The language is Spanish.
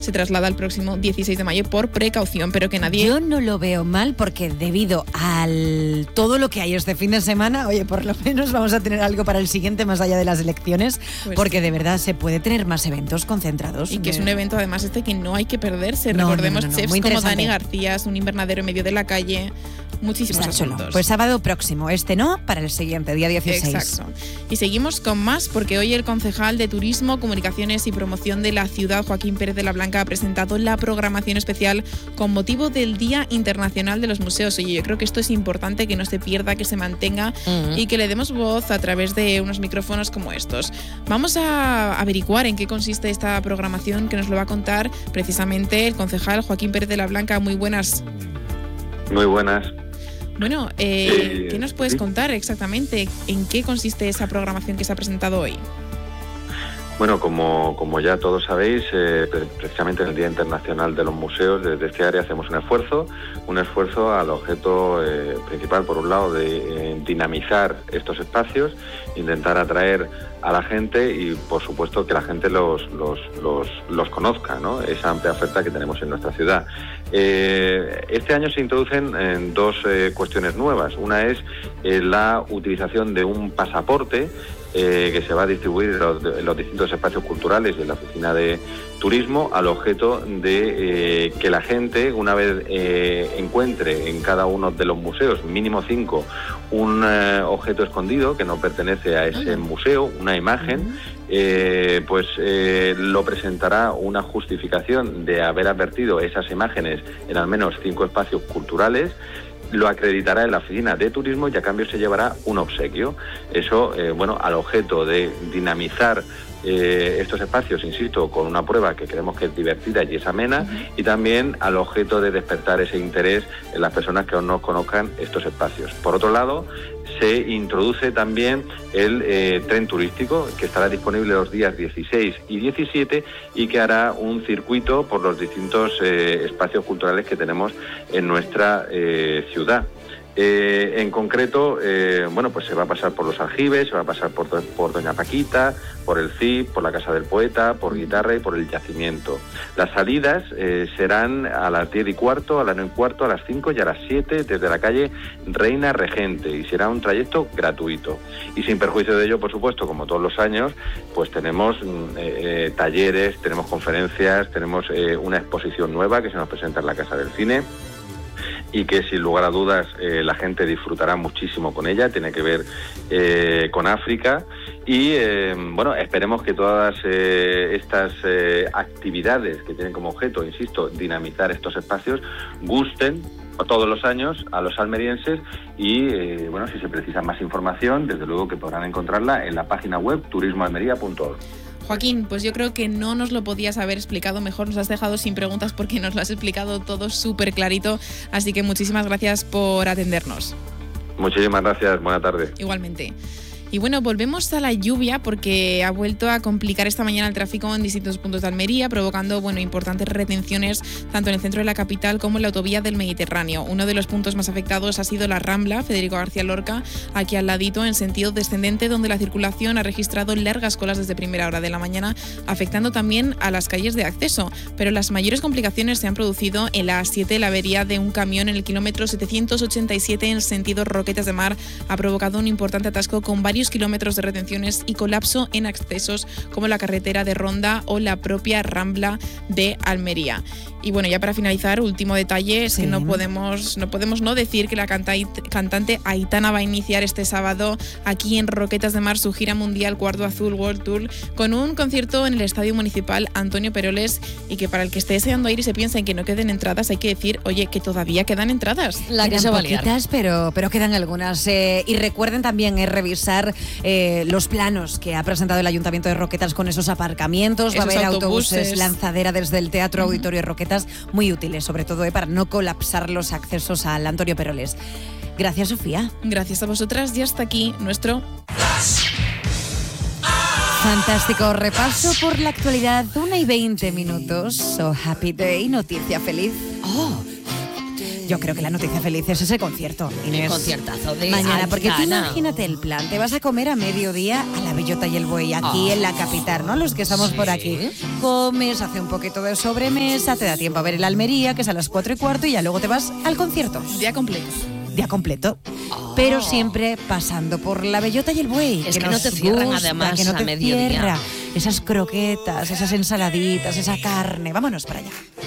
se traslada al próximo 16 de mayo por precaución, pero que nadie... Yo no lo veo mal porque debido a todo lo que hay este fin de semana, oye, por lo menos vamos a tener algo para el siguiente más allá de las elecciones, Pues porque sí. de verdad se puede tener más eventos concentrados. Y que es un evento además que no hay que perderse. No, Recordemos no, chefs muy como interesante. Dani García, un invernadero en medio de la calle, muchísimos Está chulo. asuntos. Pues sábado próximo, no, para el siguiente, día 16. Exacto. Y seguimos con más porque hoy el concejal de Turismo, Comunicaciones y Promoción de la ciudad, Joaquín Pérez de la Blanca, ha presentado la programación especial con motivo del Día Internacional de los Museos. Oye, yo creo que esto es importante, que no se pierda, que se mantenga y que le demos voz a través de unos micrófonos como estos. Vamos a averiguar en qué consiste esta programación, que nos lo va a contar precisamente el concejal Joaquín Pérez de la Blanca. Muy buenas. Muy buenas. Bueno, ¿qué nos puedes sí. contar exactamente? ¿En qué consiste esa programación que se ha presentado hoy? Bueno, como ya todos sabéis, precisamente en el Día Internacional de los Museos, desde este área hacemos un esfuerzo al objeto principal, por un lado, de dinamizar estos espacios, intentar atraer a la gente y, por supuesto, que la gente los conozca, ¿no? Esa amplia oferta que tenemos en nuestra ciudad. Este año se introducen dos cuestiones nuevas. Una es la utilización de un pasaporte que se va a distribuir en los distintos espacios culturales y en la oficina de turismo, al objeto de que la gente, una vez encuentre en cada uno de los museos, mínimo 5, un objeto escondido que no pertenece a ese museo, una imagen, lo presentará una justificación de haber advertido esas imágenes en al menos 5 espacios culturales, lo acreditará en la oficina de turismo y a cambio se llevará un obsequio. Eso, al objeto de dinamizar estos espacios, insisto, con una prueba que creemos que es divertida y es amena, y también al objeto de despertar ese interés en las personas que aún no conozcan estos espacios. Por otro lado, se introduce también el tren turístico, que estará disponible los días 16 y 17 y que hará un circuito por los distintos espacios culturales que tenemos en nuestra ciudad. En concreto, se va a pasar por los aljibes, se va a pasar por Doña Paquita, por el CIP, por la Casa del Poeta, por Guitarra y por el Yacimiento. Las salidas serán a las 10:15, a las 9:15, a las 5 y a las 7 desde la calle Reina Regente, y será un trayecto gratuito. Y sin perjuicio de ello, por supuesto, como todos los años, pues tenemos talleres, tenemos conferencias, tenemos una exposición nueva que se nos presenta en la Casa del Cine, y que sin lugar a dudas la gente disfrutará muchísimo con ella. Tiene que ver con África y esperemos que todas estas actividades que tienen como objeto, insisto, dinamizar estos espacios, gusten todos los años a los almerienses y si se precisa más información, desde luego que podrán encontrarla en la página web turismoalmería.org. Joaquín, pues yo creo que no nos lo podías haber explicado mejor, nos has dejado sin preguntas porque nos lo has explicado todo súper clarito, así que muchísimas gracias por atendernos. Muchísimas gracias, buena tarde. Igualmente. Y bueno, volvemos a la lluvia porque ha vuelto a complicar esta mañana el tráfico en distintos puntos de Almería, provocando importantes retenciones tanto en el centro de la capital como en la autovía del Mediterráneo. Uno de los puntos más afectados ha sido la Rambla, Federico García Lorca, aquí al ladito en sentido descendente, donde la circulación ha registrado largas colas desde primera hora de la mañana, afectando también a las calles de acceso. Pero las mayores complicaciones se han producido en la A7. La avería de un camión en el kilómetro 787 en sentido Roquetas de Mar ha provocado un importante atasco con varios kilómetros de retenciones y colapso en accesos como la carretera de Ronda o la propia Rambla de Almería. Y bueno, ya para finalizar, último detalle, es que no podemos no decir que la cantante Aitana va a iniciar este sábado aquí en Roquetas de Mar su gira mundial Cuarto Azul World Tour con un concierto en el Estadio Municipal Antonio Peroles, y que para el que esté deseando ir y se piensa en que no queden entradas, hay que decir, oye, que todavía quedan entradas. Quedan poquitas, pero quedan algunas. Y recuerden también revisar los planos que ha presentado el Ayuntamiento de Roquetas con esos aparcamientos. Va a haber autobuses, lanzadera desde el Teatro Auditorio de Roquetas, muy útiles, sobre todo para no colapsar los accesos al Antonio Peroles. Gracias, Sofía. Gracias a vosotras, y hasta aquí nuestro fantástico repaso por la actualidad. 1:20. So happy day, noticia feliz. Yo creo que la noticia feliz es ese concierto, Inés. El conciertazo de mañana, porque tú Aitana. imagínate el plan. Te vas a comer a mediodía a La Bellota y el Buey, aquí en la capital, ¿no? Los que estamos por aquí. Comes, hace un poquito de sobremesa, te da tiempo a ver el Almería, que es a las 4:15, y ya luego te vas al concierto. Día completo. Día completo. Pero siempre pasando por La Bellota y el Buey. Es que no te cierran, gusta, además, que no a te mediodía. cierra. Esas croquetas, esas ensaladitas, esa carne. Vámonos para allá.